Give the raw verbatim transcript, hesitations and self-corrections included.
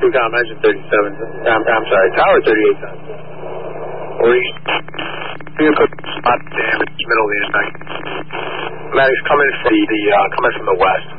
two com, engine thirty-seven. I'm, I'm sorry, tower thirty-eight. We vehicle spot damage, middle of the intersection. Maddox coming from the, the uh, coming from the west.